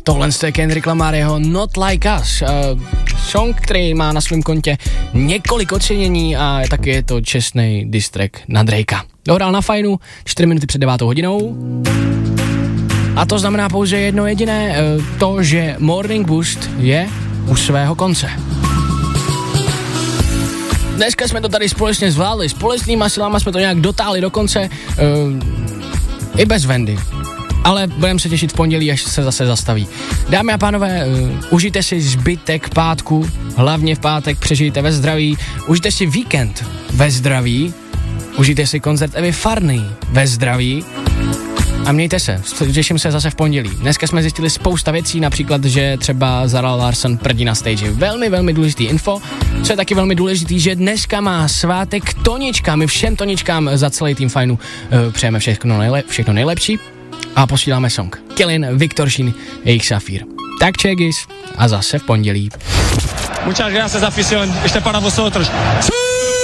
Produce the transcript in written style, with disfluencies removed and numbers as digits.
Tohle je Kendrick Lamar, jeho Not Like Us. Song, který má na svém kontě několik ocenění a taky je to čestný diss track na Drakea. Dohrál na Fajnu 4 minuty před 9 hodinou. A to znamená pouze jedno jediné, to, že Morning Boost je u svého konce. Dneska jsme to tady společně zvládli, společnýma silama jsme to nějak dotáhli do konce, i bez Wendy. Ale budeme se těšit v pondělí, až se zase zastaví. Dámy a pánové, užijte si zbytek pátku, hlavně v pátek přežijte ve zdraví, užijte si víkend ve zdraví, užijte si koncert Evy Farný ve zdraví a mějte se, těším se zase v pondělí. Dneska jsme zjistili spousta věcí, například, že třeba Zara Larsson prdí na stage. Velmi, velmi důležitý info. Co je taky velmi důležitý, že dneska má svátek Tonička. My všem Toničkám za celý tým Fajnu přejeme všechno nejlepší a posíláme song. Killin, Viktor Šín, jejich Safír. Tak čegis a zase v pondělí. Muchas gracias, afición. Este para vosotros.